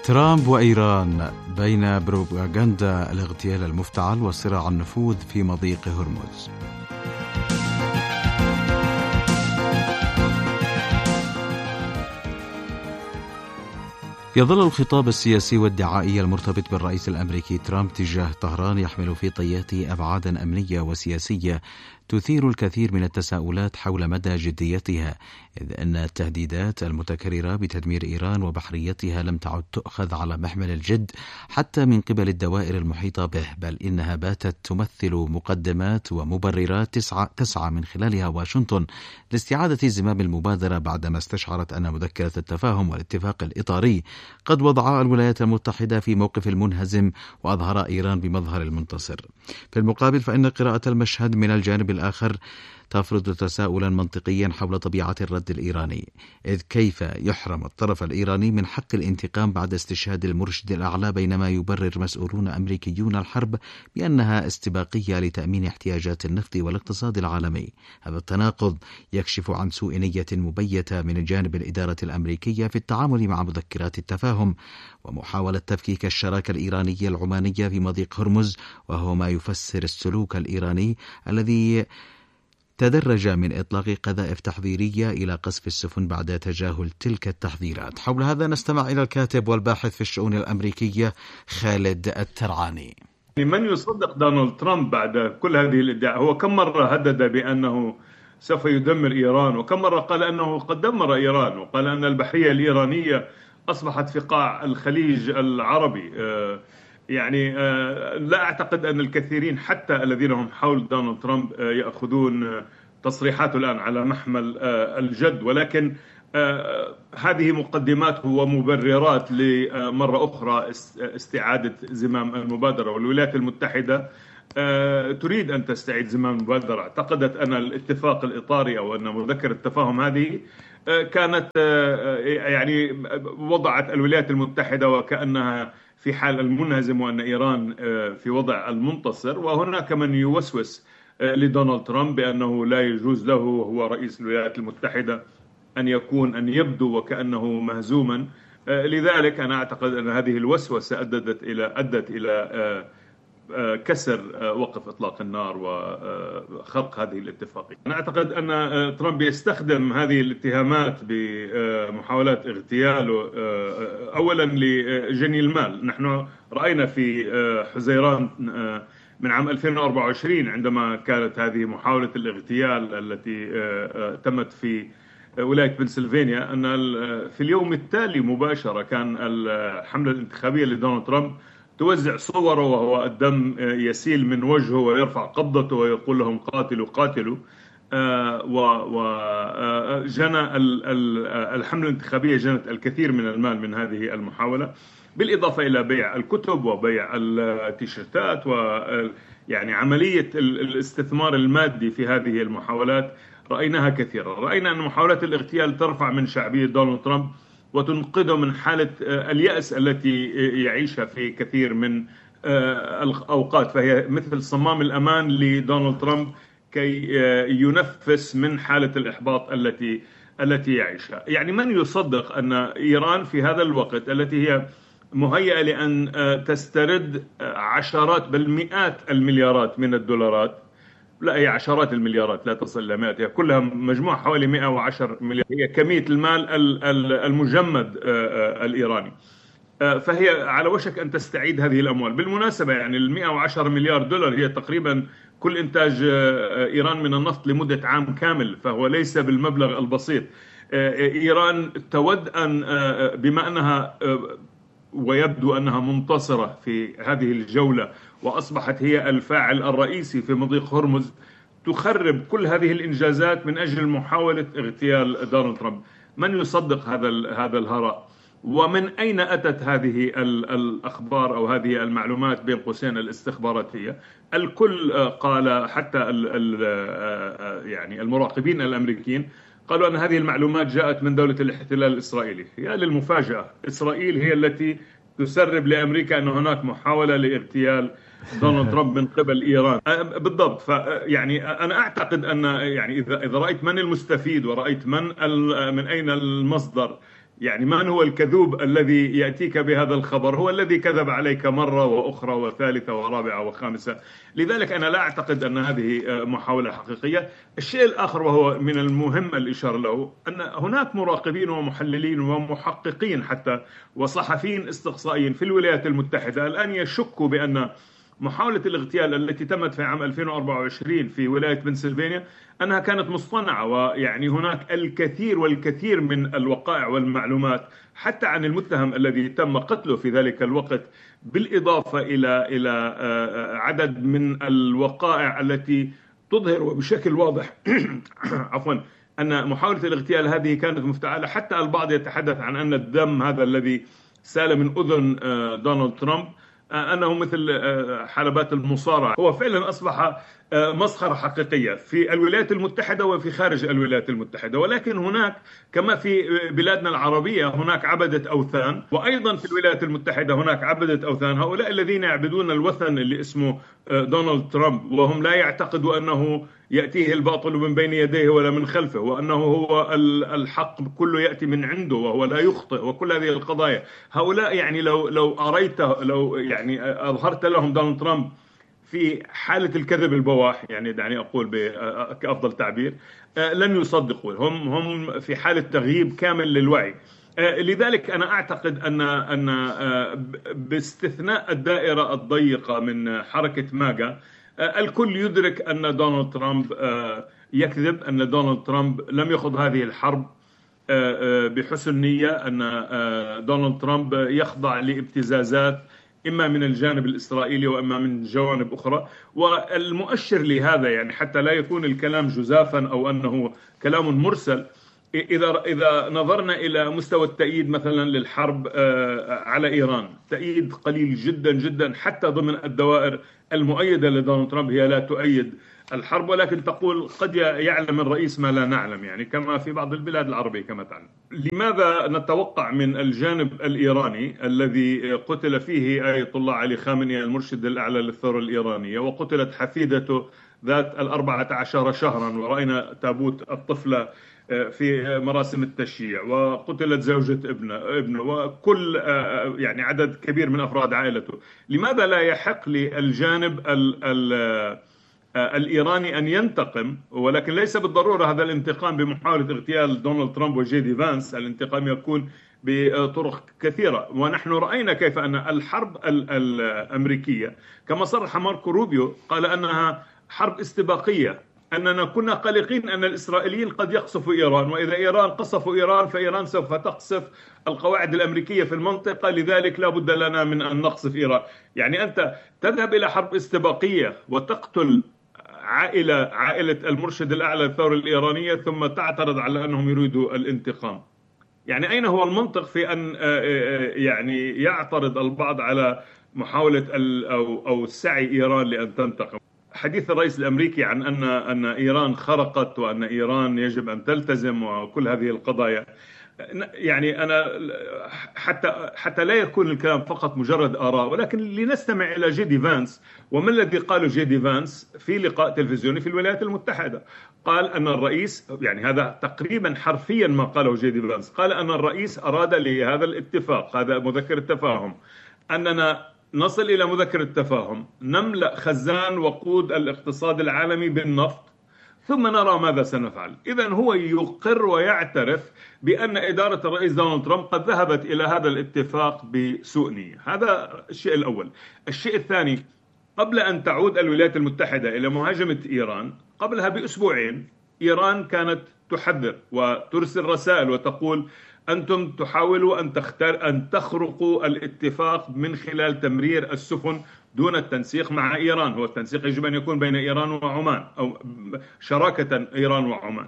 ترامب وإيران بين بروباغندا الاغتيال المفتعل وصراع النفوذ في مضيق هرمز. يظل الخطاب السياسي والدعائي المرتبط بالرئيس الأمريكي ترامب تجاه طهران يحمل في طياته أبعادا أمنية وسياسية تثير الكثير من التساؤلات حول مدى جديتها، إذ أن التهديدات المتكررة بتدمير إيران وبحريتها لم تعد تؤخذ على محمل الجد حتى من قبل الدوائر المحيطة به، بل إنها باتت تمثل مقدمات ومبررات تسعى من خلالها واشنطن لاستعادة زمام المبادرة بعدما استشعرت أن مذكرة التفاهم والاتفاق الإطاري قد وضع الولايات المتحدة في موقف المنهزم وأظهر إيران بمظهر المنتصر. في المقابل فإن قراءة المشهد من الجانب الآخر تفرض تساؤلا منطقيا حول طبيعة الرد الإيراني، إذ كيف يحرم الطرف الإيراني من حق الانتقام بعد استشهاد المرشد الأعلى، بينما يبرر مسؤولون أمريكيون الحرب بأنها استباقية لتأمين احتياجات النفط والاقتصاد العالمي. هذا التناقض يكشف عن سوء نية مبيتة من جانب الإدارة الأمريكية في التعامل مع مذكرات التفاهم ومحاولة تفكيك الشراكة الإيرانية العمانية في مضيق هرمز، وهو ما يفسر السلوك الإيراني الذي تدرج من إطلاق قذائف تحذيرية إلى قصف السفن بعد تجاهل تلك التحذيرات. حول هذا نستمع إلى الكاتب والباحث في الشؤون الأمريكية خالد الترعاني. من يصدق دونالد ترامب بعد كل هذه الادعاء؟ هو كم مرة هدد بأنه سوف يدمر إيران، وكم مرة قال أنه قد دمر إيران، وقال أن البحرية الإيرانية أصبحت في قاع الخليج العربي. يعني لا أعتقد أن الكثيرين حتى الذين هم حول دونالد ترامب يأخذون تصريحاته الآن على محمل الجد، ولكن هذه مقدمات ومبررات لمرة أخرى استعادة زمام المبادرة. والولايات المتحدة تريد أن تستعيد زمام المبادرة. اعتقدت أن الاتفاق الإطاري أو أن مذكرة التفاهم هذه كانت يعني وضعت الولايات المتحدة وكأنها في حال المنهزم وأن إيران في وضع المنتصر، وهناك من يوسوس لدونالد ترامب بأنه لا يجوز له وهو رئيس الولايات المتحدة أن يبدو وكأنه مهزوما. لذلك أنا أعتقد أن هذه الوسوسة أدت إلى كسر وقف إطلاق النار وخرق هذه الاتفاقية. أنا أعتقد أن ترامب يستخدم هذه الاتهامات بمحاولات اغتياله أولا لجني المال. نحن رأينا في حزيران من عام 2024 عندما كانت هذه محاولة الاغتيال التي تمت في ولاية بنسلفانيا، أن في اليوم التالي مباشرة كان الحملة الانتخابية لدونالد ترامب توزع صوره وهو الدم يسيل من وجهه ويرفع قبضته ويقول لهم قاتلوا قاتلوا. وجنى الحملة الانتخابية جنت الكثير من المال من هذه المحاولة، بالإضافة إلى بيع الكتب وبيع التيشيرتات ويعني عملية الاستثمار المادي في هذه المحاولات رأيناها كثيرا. رأينا أن محاولات الاغتيال ترفع من شعبية دونالد ترامب وتنقذه من حالة اليأس التي يعيشها في كثير من الأوقات، فهي مثل صمام الأمان لدونالد ترامب كي ينفس من حالة الإحباط التي يعيشها. يعني من يصدق أن إيران في هذا الوقت التي هي مهيئة لأن تسترد عشرات بل مئات المليارات من الدولارات، لا هي عشرات المليارات لا تصل إلى مئات، هي كلها مجموعة حوالي 110 مليار، هي كمية المال المجمد الإيراني، فهي على وشك أن تستعيد هذه الأموال. بالمناسبة يعني 110 مليار دولار هي تقريبا كل إنتاج إيران من النفط لمدة عام كامل، فهو ليس بالمبلغ البسيط. إيران تود أن بما أنها ويبدو أنها منتصرة في هذه الجولة وأصبحت هي الفاعل الرئيسي في مضيق هرمز، تخرب كل هذه الإنجازات من أجل محاولة اغتيال دونالد ترامب. من يصدق هذا الهراء؟ ومن أين أتت هذه الأخبار أو هذه المعلومات بين قوسين الاستخباراتية؟ الكل قال، حتى يعني المراقبين الأمريكيين قالوا أن هذه المعلومات جاءت من دولة الاحتلال الإسرائيلي. يا للمفاجأة، إسرائيل هي التي تسرب لأمريكا أن هناك محاولة لاغتيال دونالد ترامب من قبل إيران. بالضبط. فيعني أنا أعتقد أن يعني إذا رأيت من المستفيد ورأيت من أين المصدر يعني من هو الكذوب الذي يأتيك بهذا الخبر؟ هو الذي كذب عليك مرة وأخرى وثالثة ورابعة وخامسة. لذلك أنا لا أعتقد أن هذه محاولة حقيقية. الشيء الآخر وهو من المهم الإشارة له، أن هناك مراقبين ومحللين ومحققين حتى وصحفيين استقصائيين في الولايات المتحدة الآن يشكوا بأن محاولة الاغتيال التي تمت في عام 2024 في ولاية بنسلفانيا أنها كانت مصطنعة، ويعني هناك الكثير والكثير من الوقائع والمعلومات حتى عن المتهم الذي تم قتله في ذلك الوقت، بالإضافة إلى عدد من الوقائع التي تظهر بشكل واضح عفوا أن محاولة الاغتيال هذه كانت مفتعلة. حتى البعض يتحدث عن أن الدم هذا الذي سال من أذن دونالد ترامب أنه مثل حلبات المصارعة. هو فعلا أصبح مسخرة حقيقية في الولايات المتحدة وفي خارج الولايات المتحدة. ولكن هناك كما في بلادنا العربية هناك عبدة أوثان، وأيضا في الولايات المتحدة هناك عبدة أوثان، هؤلاء الذين يعبدون الوثن اللي اسمه دونالد ترامب، وهم لا يعتقدوا أنه يأتيه الباطل من بين يديه ولا من خلفه، وأنه هو الحق كله يأتي من عنده وهو لا يخطئ، وكل هذه القضايا. هؤلاء يعني لو يعني أظهرت لهم دونالد ترامب في حالة الكذب البواح، يعني دعني أقول كأفضل تعبير، لن يصدقوا. هم في حالة تغييب كامل للوعي. لذلك أنا أعتقد أن باستثناء الدائرة الضيقة من حركة ماجا، الكل يدرك أن دونالد ترامب يكذب، أن دونالد ترامب لم يخوض هذه الحرب بحسن نية، أن دونالد ترامب يخضع لابتزازات إما من الجانب الإسرائيلي وإما من جوانب أخرى. والمؤشر لهذا يعني حتى لا يكون الكلام جزافا أو أنه كلام مرسل، إذا نظرنا إلى مستوى التأييد مثلا للحرب على إيران، تأييد قليل جدا جدا، حتى ضمن الدوائر المؤيدة لدونالد ترامب هي لا تؤيد الحرب، ولكن تقول قد يعلم الرئيس ما لا نعلم، يعني كما في بعض البلاد العربية كما تعلم. لماذا نتوقع من الجانب الإيراني الذي قتل فيه آية الله علي خامنئي المرشد الأعلى للثورة الإيرانية، وقتلت حفيدته ذات 14 شهرا، ورأينا تابوت الطفلة في مراسم التشييع، وقتلت زوجة ابنه وكل يعني عدد كبير من أفراد عائلته، لماذا لا يحق للجانب الإيراني أن ينتقم؟ ولكن ليس بالضرورة هذا الانتقام بمحاولة اغتيال دونالد ترامب وجي دي فانس، الانتقام يكون بطرق كثيرة. ونحن رأينا كيف أن الحرب الأمريكية كما صرح ماركو روبيو قال أنها حرب استباقية، أننا كنا قلقين أن الإسرائيليين قد يقصفوا إيران، وإذا إيران قصفوا إيران فإيران سوف تقصف القواعد الأمريكية في المنطقة، لذلك لا بد لنا من أن نقصف إيران. يعني أنت تذهب إلى حرب استباقية وتقتل عائلة المرشد الأعلى للثورة الإيرانية، ثم تعترض على أنهم يريدوا الانتقام. يعني أين هو المنطق في أن يعني يعترض البعض على محاولة أو سعي إيران لأن تنتقم؟ حديث الرئيس الأمريكي عن أن إيران خرقت وأن إيران يجب أن تلتزم وكل هذه القضايا، يعني أنا حتى لا يكون الكلام فقط مجرد آراء، ولكن لنستمع إلى جي دي فانس. وما الذي قاله جي دي فانس في لقاء تلفزيوني في الولايات المتحدة؟ قال أن الرئيس، يعني هذا تقريبا حرفيا ما قاله جي دي فانس، قال أن الرئيس أراد لهذا الاتفاق، هذا مذكر التفاهم، أننا نصل إلى مذكر التفاهم، نملأ خزان وقود الاقتصاد العالمي بالنفط، ثم نرى ماذا سنفعل. إذن هو يقر ويعترف بأن إدارة الرئيس دونالد ترامب قد ذهبت إلى هذا الاتفاق بسوء نية. هذا الشيء الأول. الشيء الثاني، قبل أن تعود الولايات المتحدة إلى مهاجمة إيران، قبلها بأسبوعين إيران كانت تحذر وترسل رسائل وتقول أنتم تحاولوا أن تخرقوا الاتفاق من خلال تمرير السفن دون التنسيق مع إيران. هو التنسيق يجب أن يكون بين إيران وعمان، أو شراكة إيران وعمان.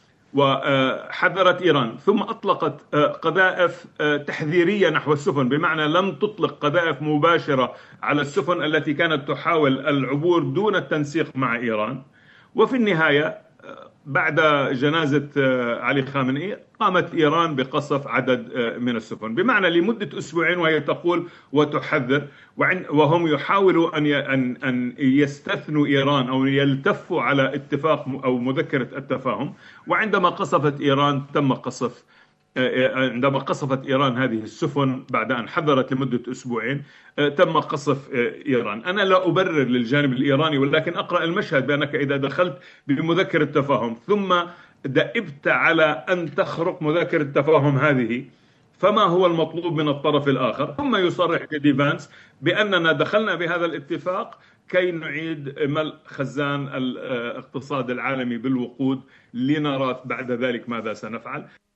وحذرت إيران، ثم أطلقت قذائف تحذيرية نحو السفن، بمعنى لم تطلق قذائف مباشرة على السفن التي كانت تحاول العبور دون التنسيق مع إيران. وفي النهاية بعد جنازة علي خامنئي قامت إيران بقصف عدد من السفن، بمعنى لمدة أسبوعين وهي تقول وتحذر، وهم يحاولوا أن يستثنوا إيران أو يلتفوا على اتفاق أو مذكرة التفاهم. وعندما قصفت إيران تم قصف عندما قصفت إيران هذه السفن بعد أن حذرت لمدة أسبوعين، تم قصف إيران. أنا لا أبرر للجانب الإيراني، ولكن أقرأ المشهد بأنك إذا دخلت بمذكرة تفاهم ثم دأبت على أن تخرق مذكرة التفاهم هذه، فما هو المطلوب من الطرف الآخر؟ ثم يصرح جدي فانس بأننا دخلنا بهذا الاتفاق كي نعيد ملء خزان الاقتصاد العالمي بالوقود، لنرى بعد ذلك ماذا سنفعل.